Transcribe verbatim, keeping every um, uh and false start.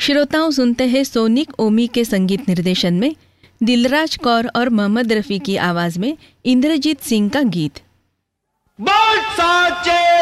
श्रोताओं सुनते हैं सोनिक ओमी के संगीत निर्देशन में दिलराज कौर और मोहम्मद रफ़ी की आवाज में इंद्रजीत सिंह का गीत। बोल साचे